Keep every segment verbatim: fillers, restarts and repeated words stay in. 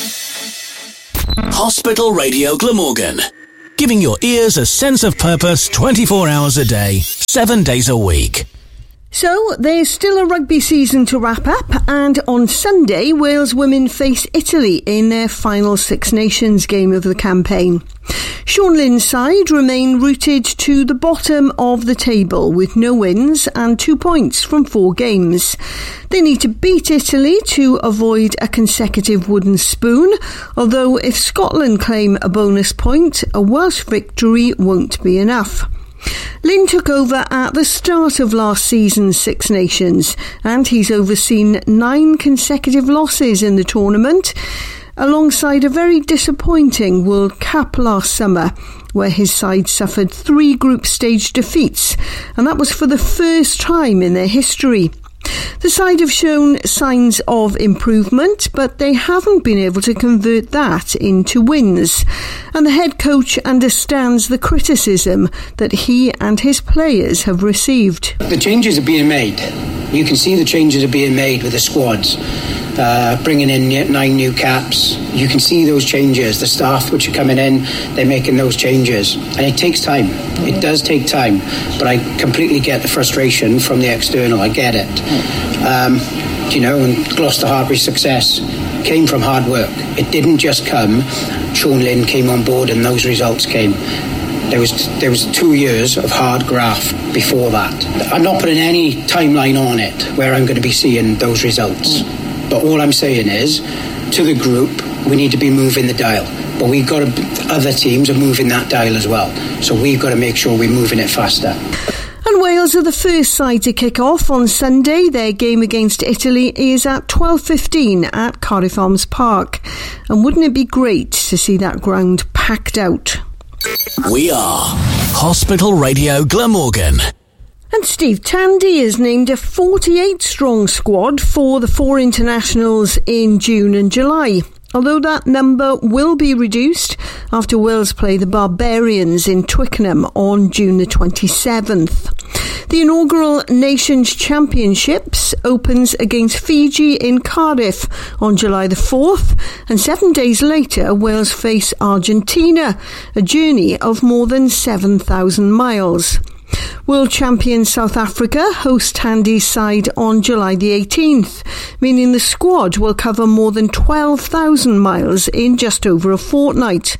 Hospital Radio Glamorgan, giving your ears a sense of purpose twenty-four hours a day, seven days a week. So, there's still a rugby season to wrap up, and on Sunday, Wales women face Italy in their final Six Nations game of the campaign. Sean Lynn's side remain rooted to the bottom of the table with no wins and two points from four games. They need to beat Italy to avoid a consecutive wooden spoon, although if Scotland claim a bonus point, a Welsh victory won't be enough. Lynn took over at the start of last season's Six Nations, and he's overseen nine consecutive losses in the tournament, alongside a very disappointing World Cup last summer, where his side suffered three group stage defeats, and that was for the first time in their history. The side have shown signs of improvement, but they haven't been able to convert that into wins. And the head coach understands the criticism that he and his players have received. The changes are being made. You can see the changes are being made with the squads. Uh, bringing in nine new caps. You can see those changes. The staff which are coming in, they're making those changes. And it takes time. It does take time. But I completely get the frustration from the external. I get it. Um, you know, and Gloucester Hartpury's success came from hard work. It didn't just come. Sean Lynn came on board and those results came. There was there was two years of hard graft before that. I'm not putting any timeline on it where I'm going to be seeing those results. But all I'm saying is, to the group, we need to be moving the dial. But we've got to, other teams are moving that dial as well. So we've got to make sure we're moving it faster. And Wales are the first side to kick off on Sunday. Their game against Italy is at twelve fifteen at Cardiff Arms Park. And wouldn't it be great to see that ground packed out? We are Hospital Radio Glamorgan. And Steve Tandy is named a forty-eight strong squad for the four internationals in June and July, although that number will be reduced after Wales play the Barbarians in Twickenham on June the twenty-seventh. The inaugural Nations Championships opens against Fiji in Cardiff on July the fourth, and seven days later Wales face Argentina, a journey of more than seven thousand miles. World champion South Africa host Tandy's side on July the eighteenth, meaning the squad will cover more than twelve thousand miles in just over a fortnight.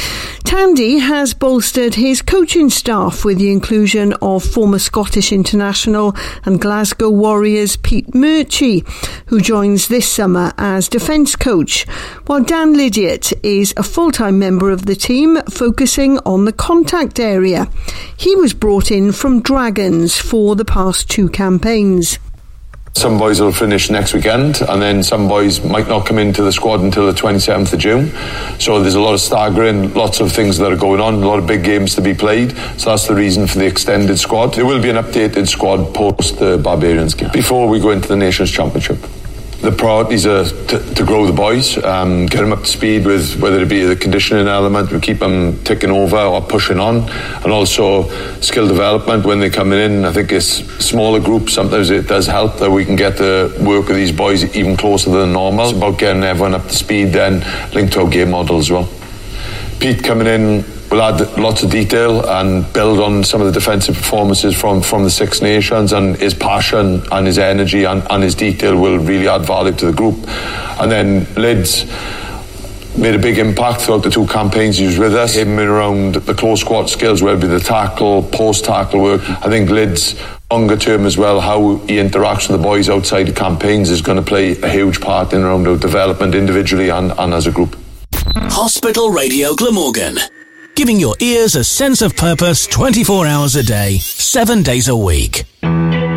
Tandy has bolstered his coaching staff with the inclusion of former Scottish international and Glasgow Warriors Pete Murchie, who joins this summer as defence coach, while Dan Lydiate is a full-time member of the team focusing on the contact area. He was brought in from Dragons for the past two campaigns. Some boys will finish next weekend, and then some boys might not come into the squad until the twenty-seventh of June. So there's a lot of staggering, lots of things that are going on, a lot of big games to be played. So that's the reason for the extended squad. There will be an updated squad post the Barbarians game, before we go into the Nations Championship. The priorities are to, to grow the boys, um, get them up to speed with whether it be the conditioning element, we keep them ticking over or pushing on, and also skill development when they're coming in. I think it's smaller groups, sometimes it does help that we can get the work of these boys even closer than normal. It's about getting everyone up to speed, then linked to our game model as well. Pete coming in will add lots of detail and build on some of the defensive performances from, from the Six Nations, and his passion and his energy and, and his detail will really add value to the group. And then Lids made a big impact throughout the two campaigns he was with us, him around the close squat skills, whether it be the tackle, post-tackle work. I think Lids, longer term as well, how he interacts with the boys outside the campaigns is going to play a huge part in around our development individually and, and as a group. Hospital Radio Glamorgan, giving your ears a sense of purpose twenty-four hours a day, seven days a week.